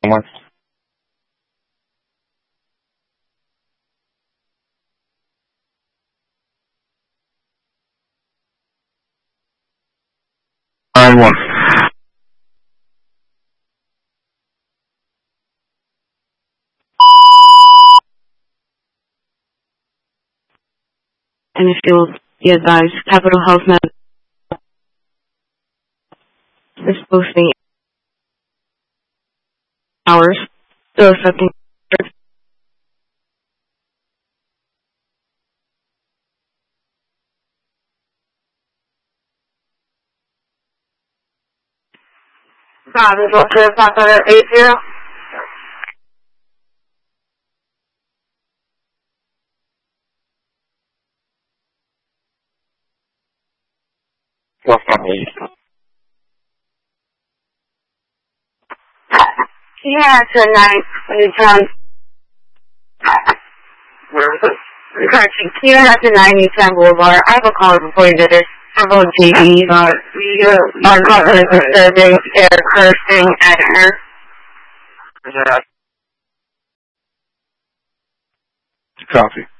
One. One. And if you'll be advised, Capital Health Med is posting hours, still accepting. Providence, what's your 580? What's my name? Yeah, it's a night anytime. Where is it? Correction, Kia has a 9010 Boulevard. I have a caller before you did this. Several GE, our government is serving air cursing at her. Is that? Copy.